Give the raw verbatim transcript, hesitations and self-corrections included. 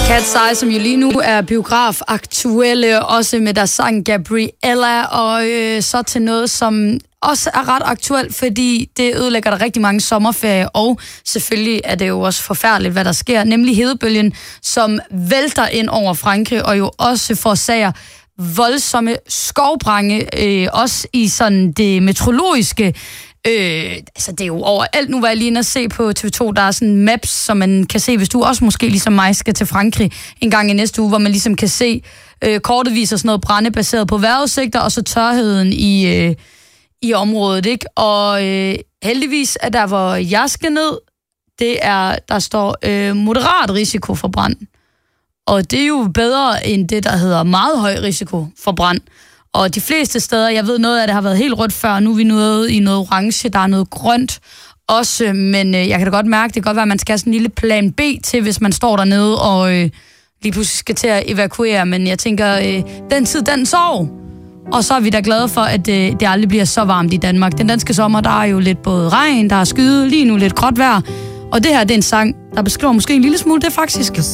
Cat's Eye, som jo lige nu er biografaktuelle, også med deres sang Gabriella, og øh, så til noget, som også er ret aktuelt, fordi det ødelægger der rigtig mange sommerferier, og selvfølgelig er det jo også forfærdeligt, hvad der sker, nemlig hedebølgen, som vælter ind over Frankrig, og jo også forårsager voldsomme skovbrænde, øh, også i sådan det meteorologiske. Øh, altså det er jo overalt. Nu var jeg lige inde at se på T V to, der er sådan maps, som man kan se, hvis du også måske ligesom mig skal til Frankrig en gang i næste uge, hvor man ligesom kan se øh, kortet viser sådan noget brænde baseret på vejrudsigter, og så tørheden i, øh, i området, ikke? Og øh, heldigvis er der, hvor jeg skal ned, det er, der står øh, moderat risiko for brand. Og det er jo bedre end det, der hedder meget høj risiko for brand. Og de fleste steder, jeg ved noget af det har været helt rødt før, nu er vi nået i noget orange, der er noget grønt også, men øh, jeg kan da godt mærke, det kan godt være, at man skal have sådan en lille plan B til, hvis man står dernede og øh, lige pludselig skal til at evakuere, men jeg tænker, øh, den tid, den sov. Og så er vi da glade for, at øh, det aldrig bliver så varmt i Danmark. Den danske sommer, der er jo lidt både regn, der er skyde, lige nu lidt gråt vejr, og det her, det er en sang, der beskriver måske en lille smule det faktisk.